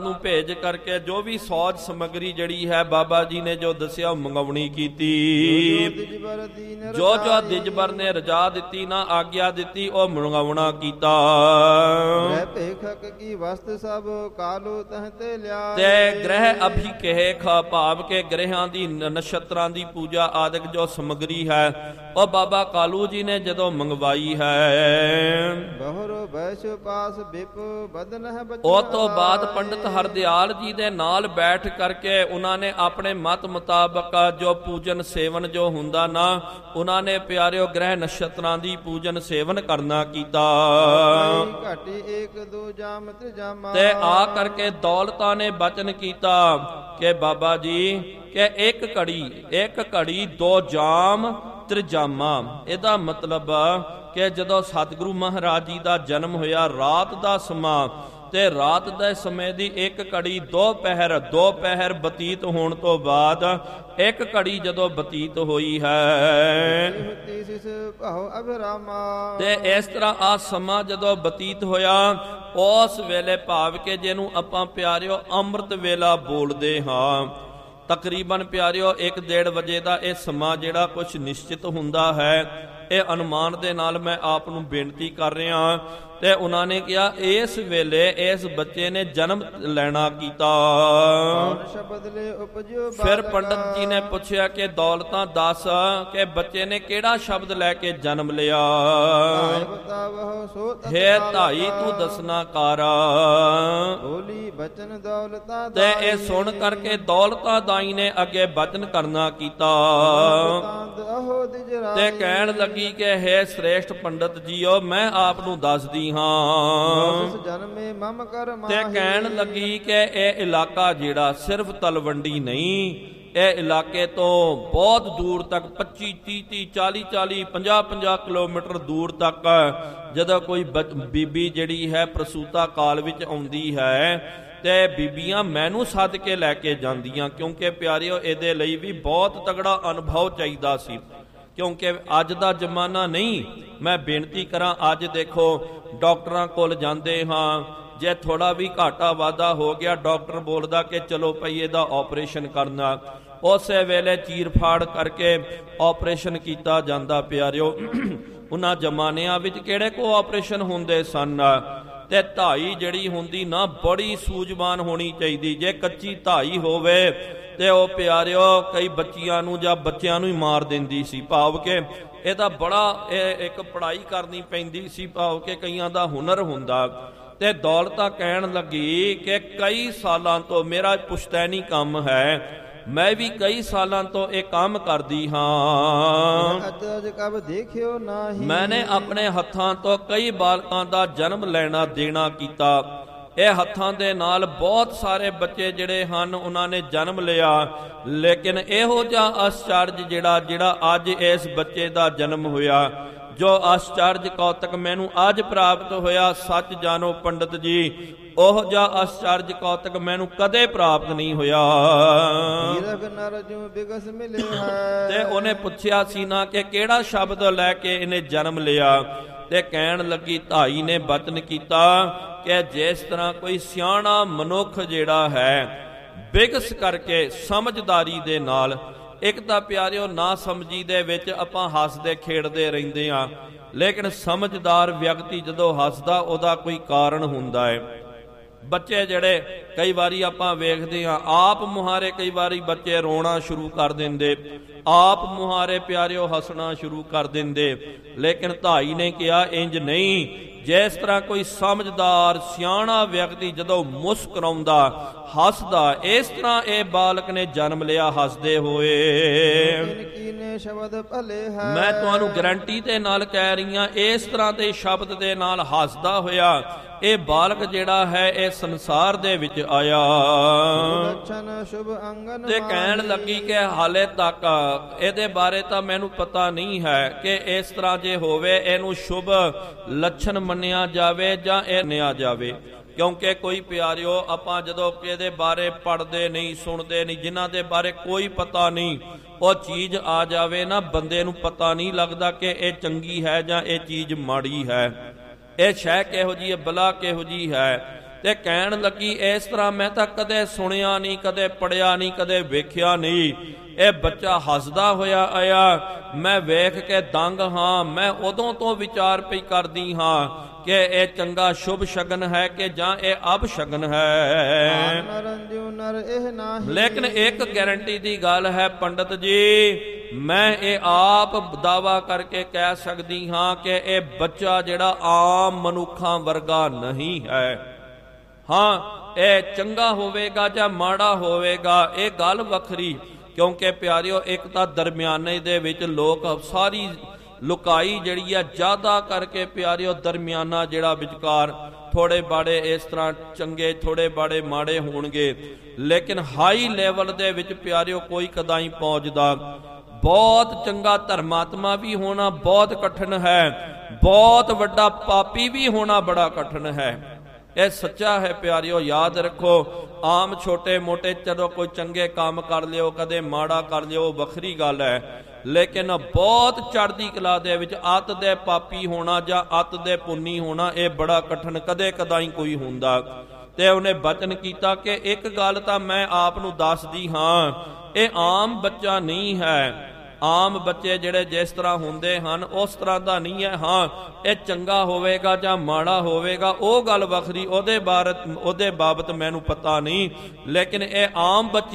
ਨੂੰ ਭੇਜ ਕਰਕੇ ਜੋ ਵੀ ਸੌਜ ਸਮੱਗਰੀ ਜਿਹੜੀ ਹੈ ਬਾਬਾ ਜੀ ਨੇ ਜੋ ਦੱਸਿਆ ਮੰਗਾਉਣੀ ਕੀਤੀ। ਜੋ ਜੋ ਦਿਜਬਰ ਨੇ ਰਜਾ ਦਿੱਤੀ ਨਾ ਆਗਿਆ ਦਿੱਤੀ ਉਹ ਮੰਗਾਉਣਾ ਕੀਤਾ। ਭੇਖਕ ਕੀ ਵਸਤ ਸਭ ਕਾਲੋ ਤਹ ਤੇ ਲਿਆ। ਤੇ ਗ੍ਰਹਿ ਅਭੀ ਕਹੇ ਖਾ ਭਾਵ ਕੇ ਗ੍ਰਹਿਆਂ ਦੀ ਨਛਤਰਾਂ ਦੀ ਪੂਜਾ ਆਦਿਕ ਜੋ ਸਮੱਗਰੀ ਹੈ ਉਹ ਬਾਬਾ ਕਾਲੂ ਜੀ ਨੇ ਜਦੋਂ ਮੰਗਵਾਈ ਹੈ। ਬਹੁਰੋ ਬੈਸ ਪਾਸ ਬਿਪ ਬਦਨ ਹੈ ਉਹ ਤੋਂ ਬਾਅਦ ਪੰਡਿਤ ਹਰਦਿਆਲ ਜੀ ਦੇ ਨਾਲ ਬੈਠ ਕਰਕੇ ਉਹਨਾਂ ਨੇ ਆਪਣੇ ਮਤ ਮੁਤਾਬਕ ਜੋ ਪੂਜਨ ਸੇਵਨ ਜੋ ਹੁੰਦਾ ਨਾ ਉਹਨਾਂ ਨੇ ਪਿਆਰਿਓ ਗ੍ਰਹਿ ਨਛਤਰਾਂ ਦੀ ਪੂਜਨ ਸੇਵਨ ਕਰਨਾ ਕੀਤਾ। ਘਾਟੀ 1 2 ਜਾਮ ਤ੍ਰਿਜਾਮਾ। ਤੇ ਆ ਕਰਕੇ ਦੌਲਤਾਂ ਨੇ ਬਚਨ ਕੀਤਾ ਕਿ ਬਾਬਾ ਜੀ ਕਿ ਇੱਕ ਘੜੀ 2 ਜਾਮ ਤ੍ਰਿਜਾਮਾ। ਇਹਦਾ ਮਤਲਬ ਕਿ ਜਦੋਂ ਸਤਿਗੁਰੂ ਮਹਾਰਾਜ ਜੀ ਦਾ ਜਨਮ ਹੋਇਆ ਰਾਤ ਦਾ ਸਮਾਂ ਤੇ ਰਾਤ ਦੇ ਸਮੇਂ ਦੀ 1 ਘੜੀ 2 ਪਹਿਰ ਬਤੀਤ ਹੋਣ ਤੋਂ ਬਾਅਦ 1 ਘੜੀ ਜਦੋਂ ਬਤੀਤ ਹੋਈ ਹੈ ਤੇ ਇਸ ਤਰ੍ਹਾਂ ਆ ਸਮਾਂ ਜਦੋਂ ਬਤੀਤ ਹੋਇਆ ਉਸ ਵੇਲੇ ਭਾਵ ਕੇ ਜਿਹਨੂੰ ਆਪਾਂ ਪਿਆਰਿਓ ਅੰਮ੍ਰਿਤ ਵੇਲਾ ਬੋਲਦੇ ਹਾਂ। ਤਕਰੀਬਨ ਪਿਆਰਿਓ 1-1:30 ਵਜੇ ਦਾ ਇਹ ਸਮਾਂ ਜਿਹੜਾ ਕੁਝ ਨਿਸ਼ਚਿਤ ਹੁੰਦਾ ਹੈ। ਇਹ ਅਨੁਮਾਨ ਦੇ ਨਾਲ ਮੈਂ ਆਪ ਨੂੰ ਬੇਨਤੀ ਕਰ ਰਿਹਾ ਤੇ ਉਹਨਾਂ ਨੇ ਕਿਹਾ ਇਸ ਵੇਲੇ ਇਸ ਬੱਚੇ ਨੇ ਜਨਮ ਲੈਣਾ ਕੀਤਾ। ਫਿਰ ਪੰਡਤ ਜੀ ਨੇ ਪੁੱਛਿਆ ਕਿ ਦੌਲਤਾਂ ਦੱਸ ਕਿ ਬੱਚੇ ਨੇ ਕਿਹੜਾ ਸ਼ਬਦ ਲੈ ਕੇ ਜਨਮ ਲਿਆ। ਹੈ ਧਾਈ ਤੂੰ ਦਸਨਾ ਕਰ। ਤੇ ਇਹ ਸੁਣ ਕਰਕੇ ਦੌਲਤਾਂ ਦਾਈ ਨੇ ਅੱਗੇ ਬਚਨ ਕਰਨਾ ਕੀਤਾ ਤੇ ਕਹਿਣ ਲੱਗੀ ਕਿ ਹੈ ਸ੍ਰੇਸ਼ਟ ਪੰਡਤ ਜੀਓ ਮੈਂ ਆਪ ਨੂੰ ਦੱਸਦੀ ਤੇ ਕਹਿਣ ਲੱਗੀ ਕਿ ਇਹ ਇਲਾਕਾ ਜਿਹੜਾ ਸਿਰਫ ਤਲਵੰਡੀ ਨਹੀਂ ਇਹ ਇਲਾਕੇ ਤੋਂ ਬਹੁਤ ਦੂਰ ਤੱਕ 25-30 40-40 50-50 ਕਿਲੋਮੀਟਰ ਦੂਰ ਤੱਕ ਜਦੋਂ ਕੋਈ ਬੀਬੀ ਜਿਹੜੀ ਹੈ ਪ੍ਰਸੂਤਾ ਕਾਲ ਵਿੱਚ ਆਉਂਦੀ ਹੈ ਤੇ ਬੀਬੀਆਂ ਮੈਨੂੰ ਸੱਦ ਕੇ ਲੈ ਕੇ ਜਾਂਦੀਆਂ ਕਿਉਂਕਿ ਪਿਆਰਿਓ ਇਹਦੇ ਲਈ ਵੀ ਬਹੁਤ ਤਗੜਾ ਅਨੁਭਵ ਚਾਹੀਦਾ ਸੀ ਕਿਉਂਕਿ ਅੱਜ ਦਾ ਜ਼ਮਾਨਾ ਨਹੀਂ। ਮੈਂ ਬੇਨਤੀ ਕਰਾਂ ਅੱਜ ਦੇਖੋ ਡਾਕਟਰਾਂ ਕੋਲ ਜਾਂਦੇ ਹਾਂ ਜੇ ਥੋੜਾ ਵੀ ਘਾਟਾ ਵਾਧਾ ਹੋ ਗਿਆ ਡਾਕਟਰ ਬੋਲਦਾ ਕਿ ਚਲੋ ਭਈ ਇਹਦਾ ਆਪਰੇਸ਼ਨ ਕਰਨਾ ਉਸੇ ਵੇਲੇ ਚੀਰ ਫਾੜ ਕਰਕੇ ਆਪਰੇਸ਼ਨ ਕੀਤਾ ਜਾਂਦਾ। ਪਿਆਰਿਓ ਉਹਨਾਂ ਜ਼ਮਾਨਿਆਂ ਵਿੱਚ ਕਿਹੜੇ ਕੋ ਆਪਰੇਸ਼ਨ ਹੁੰਦੇ ਸਨ ਤੇ ਧਾਈ ਜਿਹੜੀ ਹੁੰਦੀ ਨਾ ਬੜੀ ਸੂਝਵਾਨ ਹੋਣੀ ਚਾਹੀਦੀ। ਜੇ ਕੱਚੀ ਧਾਈ ਹੋਵੇ ਤੇ ਉਹ ਪਿਆਰਿਓ ਕਈ ਬੱਚੀਆਂ ਨੂੰ ਜਾਂ ਬੱਚਿਆਂ ਨੂੰ ਹੀ ਮਾਰ ਦਿੰਦੀ ਸੀ ਭਾਵ ਕਿ ਇਹਦਾ ਬੜਾ ਇੱਕ ਪੜ੍ਹਾਈ ਕਰਨੀ ਪੈਂਦੀ ਸੀ ਭਾਵ ਕਿ ਕਈਆਂ ਦਾ ਹੁਨਰ ਹੁੰਦਾ। ਤੇ ਦੌਲਤਾਂ ਕਹਿਣ ਲੱਗੀ ਕਿ ਕਈ ਸਾਲਾਂ ਤੋਂ ਮੇਰਾ ਪੁਸ਼ਤੈਨੀ ਕੰਮ ਹੈ ਮੈਂ ਵੀ ਕਈ ਸਾਲਾਂ ਤੋਂ ਇਹ ਕੰਮ ਕਰਦੀ ਹਾਂ। ਮੈਨੇ ਆਪਣੇ ਹੱਥਾਂ ਤੋਂ ਕਈ ਬਾਲਕਾਂ ਦਾ ਜਨਮ ਲੈਣਾ ਦੇਣਾ ਕੀਤਾ। ਇਹ ਹੱਥਾਂ ਦੇ ਨਾਲ ਬਹੁਤ ਸਾਰੇ ਬੱਚੇ ਜਿਹੜੇ ਹਨ ਉਹਨਾਂ ਨੇ ਜਨਮ ਲਿਆ ਲੇਕਿਨ ਇਹੋ ਜਿਹਾ ਆਸ਼ਚਰਜ ਜਿਹੜਾ ਅੱਜ ਇਸ ਬੱਚੇ ਦਾ ਜਨਮ ਹੋਇਆ ਜੋ ਆਸ਼ਚਰਜ ਕੌਤਕ ਮੈਨੂੰ ਅੱਜ ਪ੍ਰਾਪਤ ਹੋਇਆ ਸੱਚ ਜਾਣੋ ਪੰਡਤ ਜੀ ਉਹ ਜਿਹਾ ਆਸ਼ਚਰਜ ਕੌਤਕ ਮੈਨੂੰ ਕਦੇ ਪ੍ਰਾਪਤ ਨਹੀਂ ਹੋਇਆ। ਤੇ ਉਹਨੇ ਪੁੱਛਿਆ ਸੀ ਨਾ ਕਿ ਕਿਹੜਾ ਸ਼ਬਦ ਲੈ ਕੇ ਇਹਨੇ ਜਨਮ ਲਿਆ ਤੇ ਕਹਿਣ ਲੱਗੀ ਧਾਈ ਨੇ ਬਚਨ ਕੀਤਾ ਕਿ ਜਿਸ ਤਰ੍ਹਾਂ ਕੋਈ ਸਿਆਣਾ ਮਨੁੱਖ ਜਿਹੜਾ ਹੈ ਬਿਗਸ ਕਰਕੇ ਸਮਝਦਾਰੀ ਦੇ ਨਾਲ ਇੱਕ ਤਾਂ ਪਿਆਰਿਓ ਨਾ ਸਮਝੀ ਦੇ ਵਿੱਚ ਆਪਾਂ ਹੱਸਦੇ ਖੇਡਦੇ ਰਹਿੰਦੇ ਹਾਂ ਲੇਕਿਨ ਸਮਝਦਾਰ ਵਿਅਕਤੀ ਜਦੋਂ ਹੱਸਦਾ ਉਹਦਾ ਕੋਈ ਕਾਰਨ ਹੁੰਦਾ ਹੈ। ਬੱਚੇ ਜਿਹੜੇ ਕਈ ਵਾਰੀ ਆਪਾਂ ਵੇਖਦੇ ਹਾਂ ਆਪ ਮੁਹਾਰੇ ਕਈ ਵਾਰੀ ਬੱਚੇ ਰੋਣਾ ਸ਼ੁਰੂ ਕਰ ਦਿੰਦੇ ਆਪ ਮੁਹਾਰੇ ਪਿਆਰਿਓ ਹੱਸਣਾ ਸ਼ੁਰੂ ਕਰ ਦਿੰਦੇ ਲੇਕਿਨ ਧਾਈ ਨੇ ਕਿਹਾ ਇੰਜ ਨਹੀਂ। ਜਿਸ ਤਰ੍ਹਾਂ ਕੋਈ ਸਮਝਦਾਰ ਸਿਆਣਾ ਵਿਅਕਤੀ ਜਦੋਂ ਮੁਸਕਰਾਉਂਦਾ ਹੱਸਦਾ ਇਸ ਤਰ੍ਹਾਂ ਇਹ ਬਾਲਕ ਨੇ ਜਨਮ ਲਿਆ ਹੱਸਦੇ ਹੋਏ। ਮੈਂ ਤੁਹਾਨੂੰ ਗਰੰਟੀ ਦੇ ਨਾਲ ਕਹਿ ਰਹੀ ਹਾਂ ਇਸ ਤਰ੍ਹਾਂ ਦੇ ਸ਼ਬਦ ਦੇ ਨਾਲ ਹੱਸਦਾ ਹੋਇਆ ਇਹ ਬਾਲਕ ਜਿਹੜਾ ਹੈ ਇਹ ਸੰਸਾਰ ਦੇ ਵਿੱਚ ਆਇਆ। ਤੇ ਕਹਿਣ ਲੱਗੀ ਕਿ ਹਾਲੇ ਤੱਕ ਇਹਦੇ ਬਾਰੇ ਤਾਂ ਮੈਨੂੰ ਪਤਾ ਨਹੀਂ ਹੈ ਕਿ ਇਸ ਤਰ੍ਹਾਂ ਜੇ ਹੋਵੇ ਇਹਨੂੰ ਸ਼ੁਭ ਲੱਛਣ ਮੰਨਿਆ ਜਾਵੇ ਜਾਂ ਇਹ ਮੰਨਿਆ ਜਾਵੇ ਕਿਉਂਕਿ ਕੋਈ ਪਿਆਰਿਓ ਆਪਾਂ ਜਦੋਂ ਇਹਦੇ ਬਾਰੇ ਪੜ੍ਹਦੇ ਨਹੀਂ ਸੁਣਦੇ ਨਹੀਂ ਜਿਨ੍ਹਾਂ ਦੇ ਬਾਰੇ ਕੋਈ ਪਤਾ ਨਹੀਂ ਉਹ ਚੀਜ਼ ਆ ਜਾਵੇ ਨਾ ਬੰਦੇ ਨੂੰ ਪਤਾ ਨਹੀਂ ਲੱਗਦਾ ਕਿ ਇਹ ਚੰਗੀ ਹੈ ਜਾਂ ਇਹ ਚੀਜ਼ ਮਾੜੀ ਹੈ ਇਹ ਸ਼ੈ ਕਿਹੋ ਜਿਹੀ ਹੈ ਬਲਾ ਕਿਹੋ ਜਿਹੀ ਹੈ। ਤੇ ਕਹਿਣ ਲੱਗੀ ਇਸ ਤਰ੍ਹਾਂ ਮੈਂ ਤਾਂ ਕਦੇ ਸੁਣਿਆ ਨਹੀਂ, ਕਦੇ ਪੜਿਆ ਨਹੀਂ, ਕਦੇ ਵੇਖਿਆ ਨਹੀਂ। ਇਹ ਬੱਚਾ ਹੱਸਦਾ ਹੋਇਆ ਆਇਆ, ਮੈਂ ਵੇਖ ਕੇ ਦੰਗ ਹਾਂ। ਮੈਂ ਉਦੋਂ ਤੋਂ ਵਿਚਾਰ ਪਈ ਕਰਦੀ ਹਾਂ ਕਿ ਇਹ ਚੰਗਾ ਸ਼ੁਭ ਸ਼ਗਨ ਹੈ ਕਿ ਜਾਂ ਇਹ ਅਬ ਸ਼ਗਨ ਹੈ। ਲੇਕਿਨ ਇੱਕ ਗਾਰੰਟੀ ਦੀ ਗੱਲ ਹੈ ਪੰਡਤ ਜੀ, ਮੈਂ ਇਹ ਆਪ ਦਾਵਾ ਕਰਕੇ ਕਹਿ ਸਕਦੀ ਹਾਂ ਕਿ ਇਹ ਬੱਚਾ ਜਿਹੜਾ ਆਮ ਮਨੁੱਖਾਂ ਵਰਗਾ ਨਹੀਂ ਹੈ। ਹਾਂ, ਇਹ ਚੰਗਾ ਹੋਵੇਗਾ ਜਾਂ ਮਾੜਾ ਹੋਵੇਗਾ ਇਹ ਗੱਲ ਵੱਖਰੀ, ਕਿਉਂਕਿ ਪਿਆਰਿਓ ਇੱਕ ਤਾਂ ਦਰਮਿਆਨੇ ਦੇ ਵਿੱਚ ਲੋਕ ਸਾਰੀ ਲੁਕਾਈ ਜਿਹੜੀ ਆ ਜ਼ਿਆਦਾ ਕਰਕੇ ਪਿਆਰਿਓ ਦਰਮਿਆਨਾ ਜਿਹੜਾ ਵਿਚਕਾਰ ਥੋੜੇ ਬਾੜੇ ਇਸ ਤਰ੍ਹਾਂ ਚੰਗੇ, ਥੋੜੇ ਬਾੜੇ ਮਾੜੇ ਹੋਣਗੇ, ਲੇਕਿਨ ਹਾਈ ਲੈਵਲ ਦੇ ਵਿੱਚ ਪਿਆਰਿਓ ਕੋਈ ਕਦਾਈ ਪਹੁੰਚਦਾ। ਬਹੁਤ ਚੰਗਾ ਧਰਮਾਤਮਾ ਵੀ ਹੋਣਾ ਬਹੁਤ ਕਠਿਨ ਹੈ, ਬਹੁਤ ਵੱਡਾ ਪਾਪੀ ਵੀ ਹੋਣਾ ਬੜਾ ਕਠਿਨ ਹੈ। ਇਹ ਸੱਚਾ ਹੈ ਪਿਆਰਿਓ, ਯਾਦ ਰੱਖੋ। ਆਮ ਛੋਟੇ ਮੋਟੇ ਜਦੋਂ ਕੋਈ ਚੰਗੇ ਕੰਮ ਕਰ ਲਿਓ, ਕਦੇ ਮਾੜਾ ਕਰ ਲਿਓ, ਵੱਖਰੀ ਗੱਲ ਹੈ, ਲੇਕਿਨ ਬਹੁਤ ਚੜ੍ਹਦੀ ਕਲਾ ਦੇ ਵਿੱਚ ਅੱਤ ਦੇ ਪਾਪੀ ਹੋਣਾ ਜਾਂ ਅੱਤ ਦੇ ਪੁੰਨੀ ਹੋਣਾ ਇਹ ਬੜਾ ਕਠਿਨ ਕਦੇ ਕਦਾਈ ਕੋਈ ਹੁੰਦਾ। ਤੇ ਉਹਨੇ ਬਚਨ ਕੀਤਾ ਕਿ ਇੱਕ ਗੱਲ ਤਾਂ ਮੈਂ ਆਪ ਨੂੰ ਦੱਸਦੀ ਹਾਂ, ਇਹ ਆਮ ਬੱਚਾ ਨਹੀਂ ਹੈ। ਆਮ ਬੱਚੇ ਜਿਹੜੇ ਜਿਸ ਤਰ੍ਹਾਂ ਹੁੰਦੇ ਹਨ ਉਸ ਤਰ੍ਹਾਂ ਦਾ ਨਹੀਂ ਹੈ। ਹਾਂ, ਇਹ ਚੰਗਾ ਹੋਵੇਗਾ ਜਾਂ ਮਾੜਾ ਹੋਵੇਗਾ ਉਹ ਗੱਲ ਵੱਖਰੀ, ਉਹਦੇ ਬਾਬਤ ਮੈਨੂੰ ਪਤਾ ਨਹੀਂ, ਲੇਕਿਨ ਇਹ ਆਮ ਬੱਚੇ